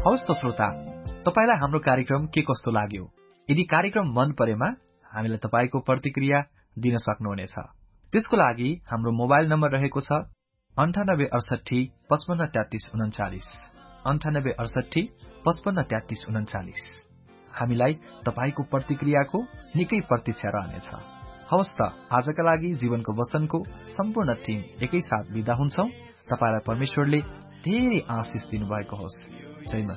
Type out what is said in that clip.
हवस् त श्रोता, तपाईलाई हाम्रो कार्यक्रम के कस्तो लाग्यो? यदि कार्यक्रम मन परेमा हामीलाई तपाईको प्रतिक्रिया दिन सक्नुहुनेछ। त्यसको लागि हाम्रो मोबाइल नम्बर रहेको छ 9868 55 33 39, 9868 55 33 39। हामीलाई तपाईको प्रतिक्रियाको निकै प्रतीक्षा रहनेछ। हवस् त, आजका लागि जीवनको वचनको सम्पूर्ण टिम एकैसाथ बिदा हुन्छौं। तपाईलाई परमेश्वरले धेरै आशिष दिनुभएको होस्। जय मसीह।